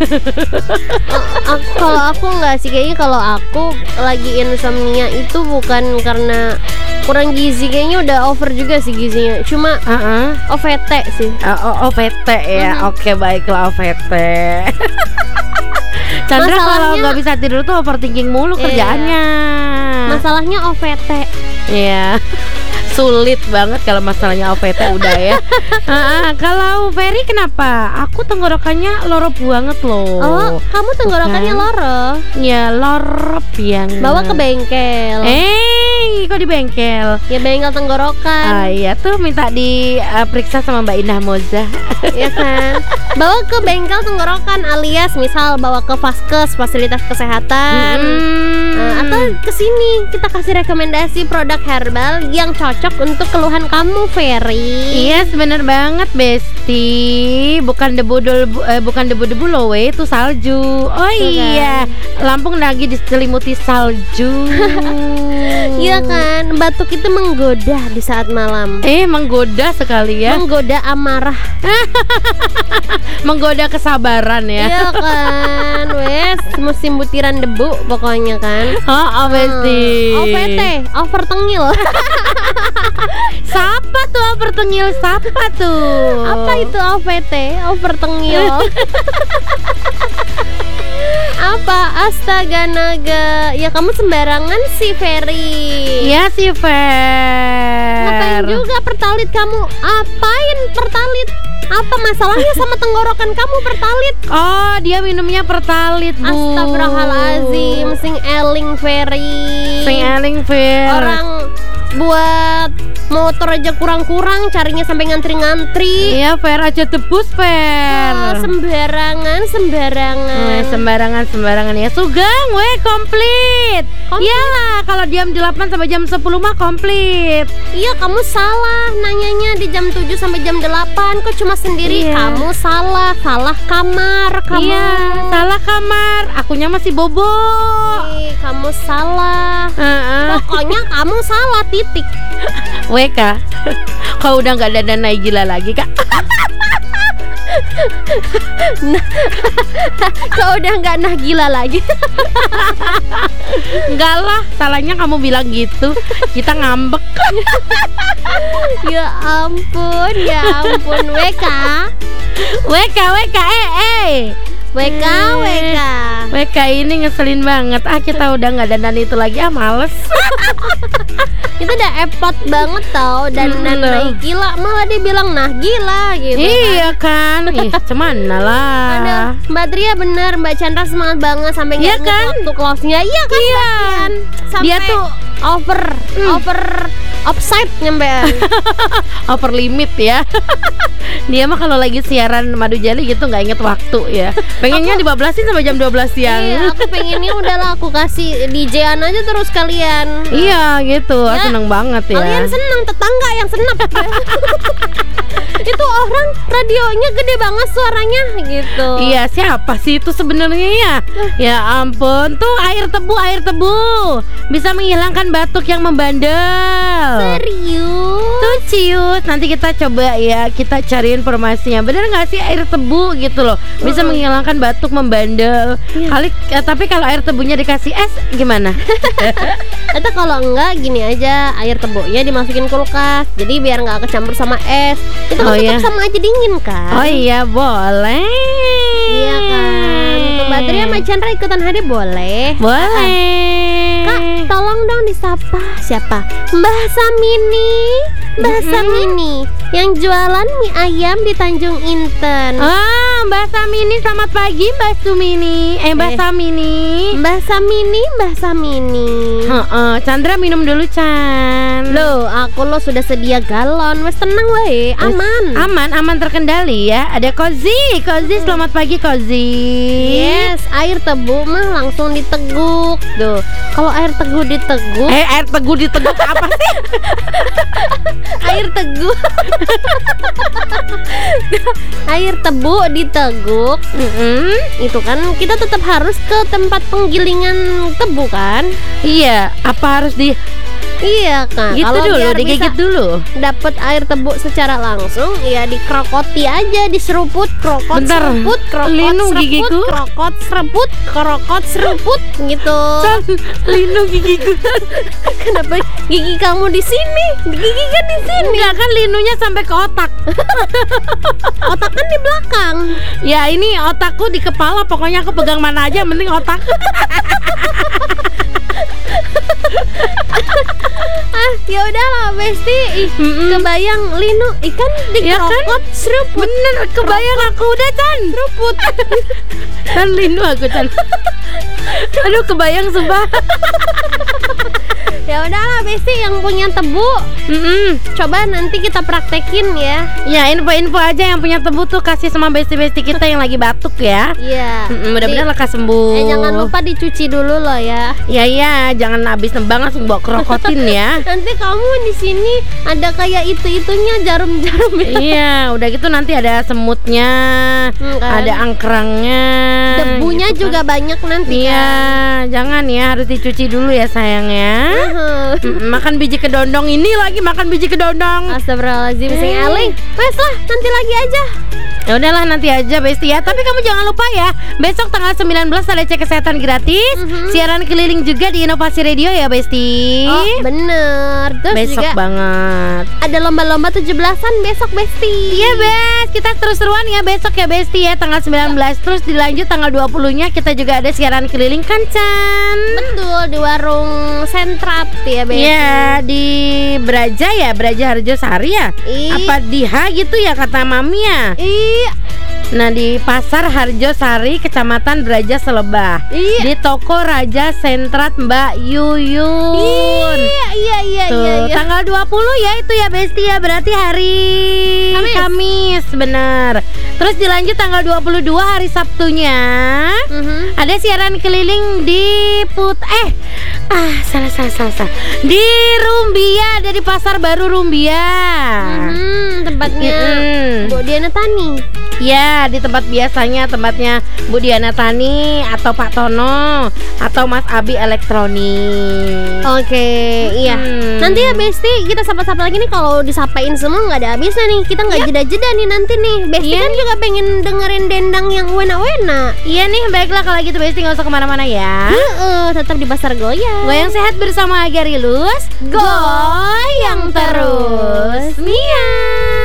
Kalau aku nggak sih, kayaknya kalau aku lagi insomnia itu bukan karena kurang gizi, kayaknya udah over juga sih gizinya. Cuma OVT sih. OVT ya. Oke, baiklah OVT. Chandra kalau nggak bisa tidur tuh overthinking mulu kerjaannya. Masalahnya OVT. Iya. Sulit banget kalau masalahnya OVT udah ya. Kalau Ferry kenapa? Aku tenggorokannya lorop banget loh. Oh, kamu tenggorokannya loro? Ya lorop yang. Bawa ke bengkel. Kok di bengkel? Ya bengkel tenggorokan. Iya tuh minta diperiksa sama Mbak Indah Moza. Iya kan? Bawa ke bengkel tenggorokan, alias misal bawa ke Vaskes, fasilitas kesehatan. Atau ke sini kita kasih rekomendasi produk herbal yang cocok untuk keluhan kamu, Ferry. Iya, bener banget, Besti. Bukan debu-debu loh, itu salju. Oh iya, Lampung lagi diselimuti salju. Iya kan, batuk itu menggoda di saat malam. Menggoda sekali ya. Menggoda amarah. Menggoda kesabaran ya. Iya kan, wes musim butiran debu pokoknya kan. Besti. OVT, overtengil. Siapa tuh overtengil? Siapa tuh? Apa itu OVT? Overtengil. Apa? Astaga naga. Ya kamu sembarangan sih, Ferry. Iya sih, Fer. Ngapain juga pertalit kamu? Apain pertalit? Apa masalahnya sama tenggorokan kamu pertalit? Oh, dia minumnya pertalit, Bu. Astagfirullahalazim, sing eling Ferry. Sing eling Fer. Orang buat motor aja kurang-kurang, carinya sampai ngantri-ngantri. Iya, Fer aja tebus, Fer. Sembarangan. Sembarangan ya. Sugeng, komplit. Iyalah, kalau diam di 8 sampai jam 10 mah komplit. Iya, kamu salah nanyanya di jam 7 sampai jam 8. Kok cuma sendiri? Iya. Kamu salah kamar kamu. Iya, salah kamar. Akunya masih bobo. Kamu salah. Pokoknya kamu salah, titik. WK. Kau udah nggak ada naik gila lagi, Kak. Kau udah nggak nah gila lagi. Enggak lah, salahnya kamu bilang gitu. Kita ngambek. Ya ampun. WK. WK ini ngeselin banget. Kita udah nggak dandan itu lagi, males. Itu udah epot banget tau. Dan naik gila, malah dia bilang nah gila gitu. Iya kan. Cemana lah. Aduh, Mbak Tria bener, Mbak Chandra semangat banget sampai nggak kan? waktu close-nya. Iya kan, sampai dia tuh over offside nyampean. Over limit ya. Dia mah kalau lagi siaran Madu Jali gitu nggak inget waktu ya. Pengennya dibablasin sampai jam 12 siang. Iya, aku pengennya udahlah aku kasih DJ-an aja terus kalian. Iya gitu, ya, seneng banget ya. Kalian seneng, tetangga yang senep. Itu orang radionya gede banget suaranya gitu. Iya, siapa sih itu sebenarnya ya? Ya ampun, tuh air tebu bisa menghilangkan batuk yang membandel. Serius? Tuh cius, nanti kita coba ya, kita cari informasinya. Bener nggak sih air tebu gitu loh, bisa menghilangkan batuk membandel. Tapi kalau air tebunya dikasih es gimana? Atau kalau enggak gini aja, air tebunya dimasukin kulkas, jadi biar nggak kecampur sama es. Itu kan tetap sama aja dingin kan? Oh iya boleh. Iya kan. Tuh Mbak Tria sama Chandra ikutan hadir boleh? Boleh. Kak, tolong dong disapa. Siapa? Mbah Samini. Mbah Samini yang jualan mie ayam di Tanjung Inten. Mbak Samini, selamat pagi Mbak Sumini. Mbak Samini. Mbah Samini. Chandra minum dulu, Chan. Loh, aku sudah sedia galon. Wes tenang wae, aman terkendali ya. Ada Kozi, selamat pagi Kozi. Yes, air tebu mah langsung diteguk. Tuh, kalau air tebu diteguk. Air tebu diteguk apa sih? Air tebu. Air tebu diteguk. Itu kan kita tetap harus ke tempat penggilingan tebu kan? Iya, apa harus Iya kan. Gitu Kalau dulu, biar digigit bisa dulu. dapat air tebu secara langsung, ya dikrokoti aja, diseruput, krokot, Bentar, seruput, krokot, linu seruput, gigiku. krokot, seruput, krokot, seruput gitu. Linu gigiku. Kenapa gigi kamu di sini? Gigi kan di sini. Enggak kan linunya sampai ke otak. Otak kan di belakang. Ya ini otakku di kepala, pokoknya aku pegang mana aja, yang penting otak. Ya udahlah Besti. Kebayang linu ikan Ya kan? dikrokot, seruput. Bener, kebayang aku udah Chan. Seruput. Dan linu aku Chan. Aduh kebayang sumpah. Ya udahlah Besti, yang punya tebu coba nanti kita praktekin ya. Ya info-info aja yang punya tebu tuh kasih sama besti-besti kita yang lagi batuk ya. Iya. Mudah-mudahan lekas sembuh. Jangan lupa dicuci dulu loh ya. Ya, jangan habis nembang langsung bawa kerokotin ya. Nanti kamu di sini ada kayak itunya jarum-jarum ya. Iya, udah gitu nanti ada semutnya, Kan. ada angkrangnya. Debunya gitu juga kan. banyak nanti Iya, kan. jangan ya, harus dicuci dulu ya sayang ya. Makan biji kedondong ini lagi makan biji kedondong. Astagfirullahaladzim, sing eling. Wes lah, nanti lagi aja. Ya udahlah nanti aja Besti ya. Tapi kamu jangan lupa ya, besok tanggal 19 ada cek kesehatan gratis. Siaran keliling juga di Inovasi Radio ya Besti. Oh bener. Terus Besok juga banget. ada lomba-lomba 17-an besok Besti. Iya Bes, kita terus-teruan ya besok ya Besti ya tanggal 19. Terus dilanjut tanggal 20-nya kita juga ada siaran keliling Kancan. Betul, di warung Sentrap ya Besti. Iya, di Braja ya, Braja Harjosari ya. Apa di H gitu ya kata Mami ya. Iya. Nah di Pasar Harjosari, Kecamatan Braja Selebah. Iya. Di Toko Raja Sentrat Mbak Yuyun. Iya. Tuh, tanggal 20 ya itu ya Besti ya, berarti hari Kamis, bener. Terus dilanjut tanggal 22 hari Sabtunya. Ada siaran keliling di salah. Di Rumbia, ada di Pasar Baru Rumbia. Tempatnya Bu Diana Tani. Ya, di tempat biasanya, tempatnya Bu Diana Tani atau Pak Tono atau Mas Abi Elektronik. Oke, iya. Nanti ya Besti, kita sapa-sapa lagi nih. Kalau disapain semua nggak ada habisnya nih. Kita nggak jeda-jeda nih nanti nih. Besti kan juga pengen dengerin dendang yang wena-wena. Iya nih, baiklah kalau gitu Besti nggak usah kemana-mana ya. Tetap di Pasar Goyang. Goyang sehat bersama Agarilus. Goyang terus. Mia.